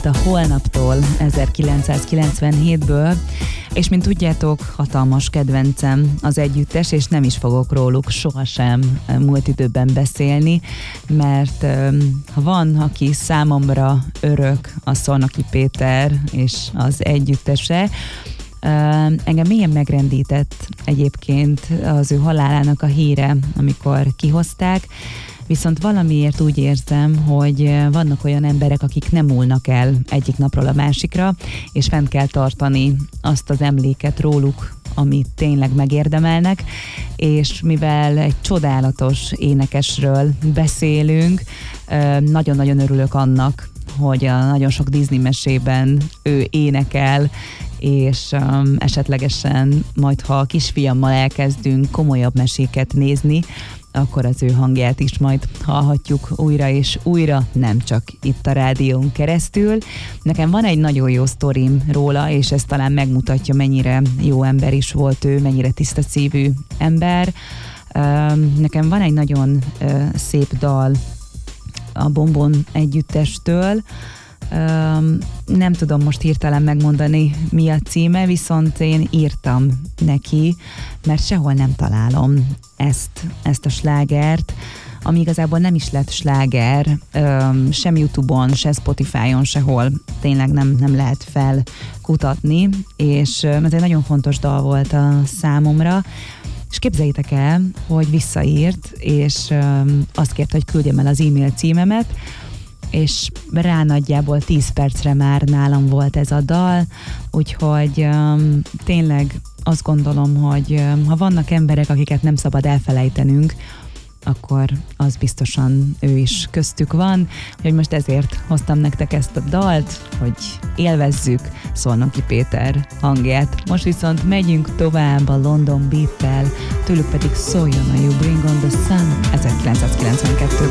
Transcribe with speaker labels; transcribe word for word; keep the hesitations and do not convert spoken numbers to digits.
Speaker 1: a Holnaptól ezerkilencszázkilencvenhétből, és mint tudjátok, hatalmas kedvencem az együttes, és nem is fogok róluk sohasem múlt időben beszélni, mert ha van, aki számomra örök, a Szolnoki Péter és az együttese. Engem mélyen megrendített egyébként az ő halálának a híre, amikor kihozták, viszont valamiért úgy érzem, hogy vannak olyan emberek, akik nem múlnak el egyik napról a másikra, és fent kell tartani azt az emléket róluk, amit tényleg megérdemelnek, és mivel egy csodálatos énekesről beszélünk, nagyon-nagyon örülök annak, hogy a nagyon sok Disney mesében ő énekel, és um, esetlegesen majd, ha a kisfiammal elkezdünk komolyabb meséket nézni, akkor az ő hangját is majd hallhatjuk újra és újra, nem csak itt a rádión keresztül. Nekem van egy nagyon jó sztorim róla, és ez talán megmutatja, mennyire jó ember is volt ő, mennyire tiszta szívű ember. Nekem van egy nagyon szép dal a Bombon együttestől, Um, nem tudom most hirtelen megmondani, mi a címe, viszont én írtam neki, mert sehol nem találom ezt, ezt a slágert, ami igazából nem is lett sláger, um, sem YouTube-on, se Spotify-on, sehol tényleg nem, nem lehet felkutatni, és um, ez egy nagyon fontos dal volt a számomra, és képzeljétek el, hogy visszaírt, és um, azt kért, hogy küldjem el az e-mail címemet, és rá nagyjából tíz percre már nálam volt ez a dal, úgyhogy um, tényleg azt gondolom, hogy um, ha vannak emberek, akiket nem szabad elfelejtenünk, akkor az biztosan ő is köztük van, hogy most ezért hoztam nektek ezt a dalt, hogy élvezzük Szolnoki Péter hangját. Most viszont megyünk tovább a London Beat-tel, tőlük pedig szóljon a You Bring on the Sun ezerkilencszázkilencvenkettő.